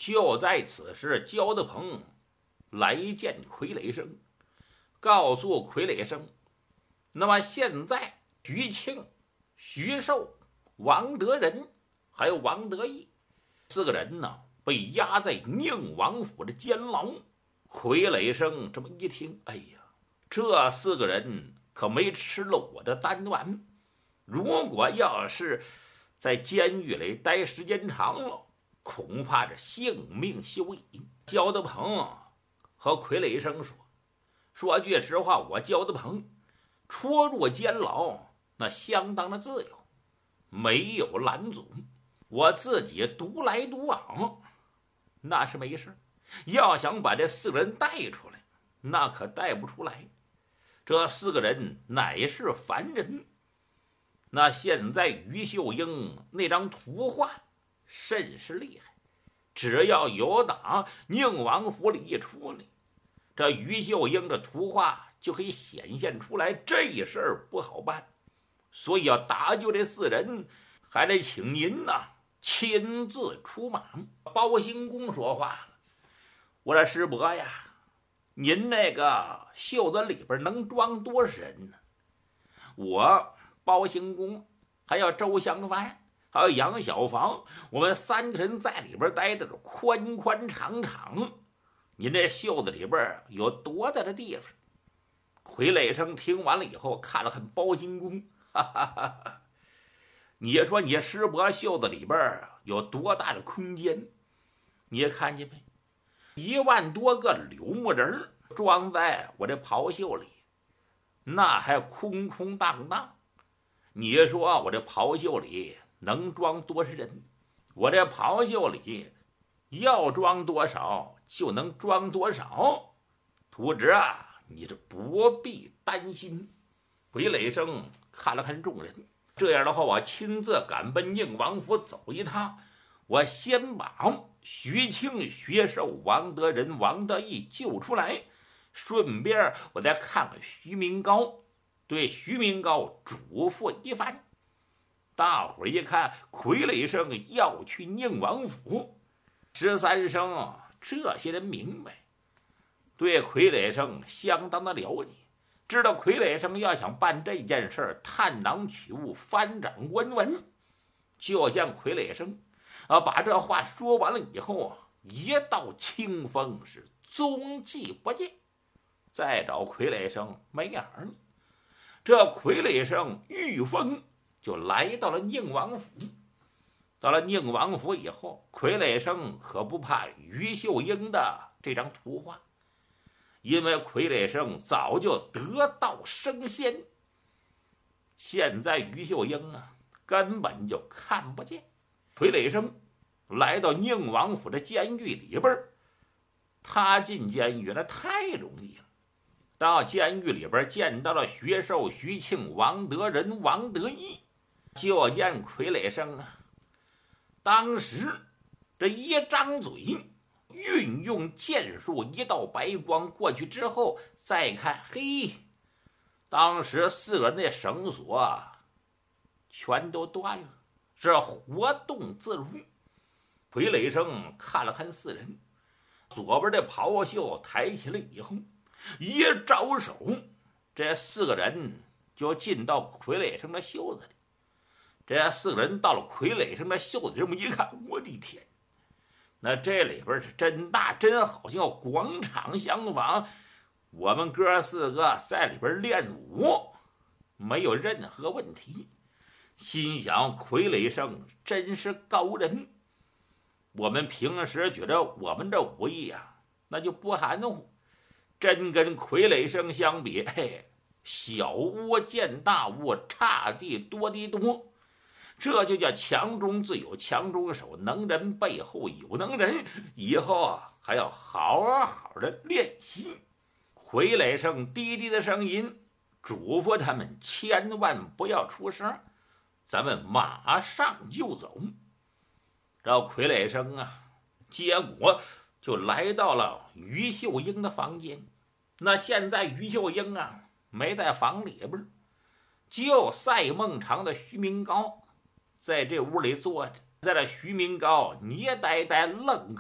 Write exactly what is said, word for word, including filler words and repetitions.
就在此时，焦德鹏来见傀儡生，告诉傀儡生，那么现在徐庆、徐寿、王德仁还有王德义四个人呢，被押在宁王府的监牢。傀儡生这么一听，哎呀，这四个人可没吃了我的丹丸，如果要是在监狱里待时间长了，恐怕这性命休矣。焦德鹏和傀儡生说，说句实话，我焦德鹏出入监牢那相当的自由，没有拦阻，我自己独来独往那是没事。要想把这四个人带出来，那可带不出来。这四个人乃是凡人。那现在于秀英那张图画甚是厉害，只要有打宁王府里一出来，这于秀英的图画就可以显现出来，这事儿不好办。所以要搭救这四人，还得请您呐亲自出马。包兴公说话了，我说师伯呀，您那个袖子里边能装多少人呢？我包兴公还有周香帆还有杨小房，我们三个人在里边待着宽宽敞敞，您这袖子里边有多大的地方？傀儡生听完了以后看了看包兴公，哈哈哈哈，你说你师伯袖子里边有多大的空间？你看见没？一万多个柳木人装在我这袍袖里，那还空空荡荡。你说我这袍袖里能装多少人？我这袍袖里要装多少就能装多少。徒侄啊，你这不必担心。傀儡生看了看众人，这样的话，我亲自赶奔宁王府走一趟。我先把徐庆、徐寿、王德仁、王德义救出来，顺便我再看看徐明高，对徐明高嘱咐一番。大伙儿一看傀儡生要去宁王府，十三生这些人明白，对傀儡生相当的了解，知道傀儡生要想办这件事儿，探囊取物，翻掌观文。就见傀儡生啊，把这话说完了以后啊，一道清风是踪迹不见。再找傀儡生没影儿了。这傀儡生御风就来到了宁王府。到了宁王府以后，傀儡生可不怕于秀英的这张图画，因为傀儡生早就得道升仙。现在于秀英啊，根本就看不见。傀儡生来到宁王府的监狱里边，他进监狱那太容易了。到监狱里边见到了徐寿、徐庆、王德仁、王德义，就见傀儡生啊，当时这一张嘴，运用剑术，一道白光过去之后，再看，嘿，当时四个人的绳索啊，全都断了，是活动自如。傀儡生看了看四人，左边的袍袖抬起来以后，一招手，这四个人就进到傀儡生的袖子里。这四个人到了傀儡生的袖子这么一看，我的天，那这里边是真大，真好像广场相仿。我们哥四个在里边练武，没有任何问题。心想傀儡生真是高人。我们平时觉得我们这武艺啊，那就不含糊，真跟傀儡生相比，嘿，小巫见大巫，差地多的多。这就叫强中自有强中手，能人背后有能人，以后啊还要好好的练习。傀儡生低低的声音嘱咐他们千万不要出声，咱们马上就走。这傀儡生啊，结果就来到了于秀英的房间。那现在于秀英啊没在房里边，就赛孟尝的徐明高在这屋里坐着。在这徐明高捏呆呆愣